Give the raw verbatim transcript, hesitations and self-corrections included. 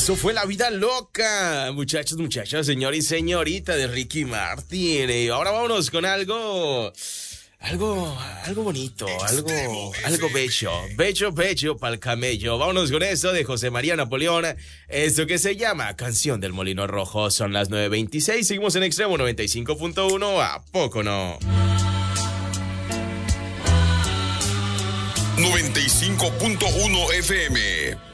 Eso fue La Vida Loca, muchachos, muchachas, señor y señorita de Ricky Martin. Y ahora vámonos con algo, algo, algo bonito, algo, algo bello, bello, bello para el camello. Vámonos con eso de José María Napoleón, esto que se llama Canción del Molino Rojo. Son las nueve veintiséis, seguimos en Extremo noventa y cinco punto uno, ¿a poco no? noventa y cinco punto uno F M